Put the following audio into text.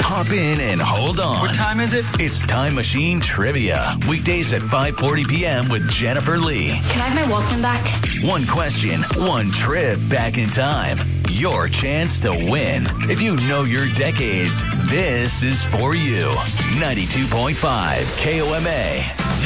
hop in and hold on. What time is it? It's Time Machine Trivia. Weekdays at 5:40 p.m. with Jennifer Lee. Can I have my Walkman back? One question, one trip back in time. Your chance to win. If you know your decades, this is for you. 92.5 KOMA.